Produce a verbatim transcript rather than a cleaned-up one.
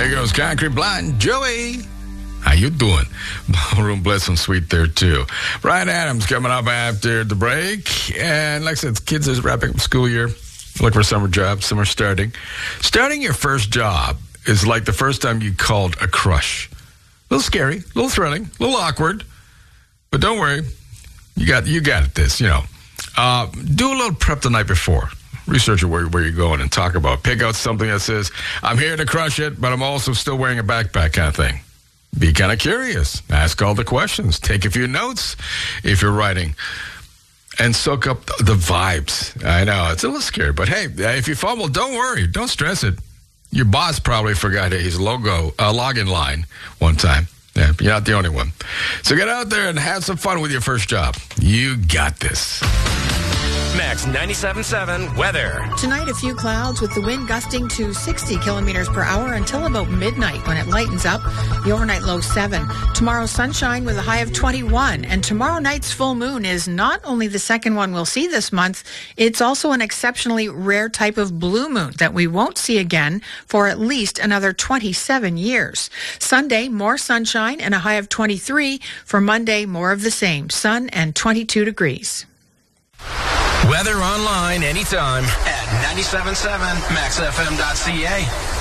There goes Concrete Blind. Joey, how you doing? Ballroom Blitz and Sweet there, too. Brian Adams coming up after the break. And like I said, kids are wrapping up school year. Look for summer jobs. Some are starting. Starting your first job is like the first time you called a crush. A little scary, a little thrilling, a little awkward. But don't worry. You got you got this, you know. Uh, do a little prep the night before. Research where, where you're going and talk about it. Pick out something that says, I'm here to crush it, but I'm also still wearing a backpack kind of thing. Be kind of curious. Ask all the questions. Take a few notes if you're writing. And soak up the vibes. I know, it's a little scary, but hey, if you fumble, don't worry. Don't stress it. Your boss probably forgot his logo, uh, login line one time. Yeah, you're not the only one. So get out there and have some fun with your first job. You got this. Max ninety-seven point seven weather. Tonight, a few clouds with the wind gusting to sixty kilometers per hour until about midnight when it lightens up. The overnight low seven. Tomorrow, sunshine with a high of twenty-one. And tomorrow night's full moon is not only the second one we'll see this month, it's also an exceptionally rare type of blue moon that we won't see again for at least another twenty-seven years. Sunday, more sunshine and a high of twenty-three. For Monday, more of the same, sun and twenty-two degrees. Weather online anytime at ninety-seven point seven max f m dot c a.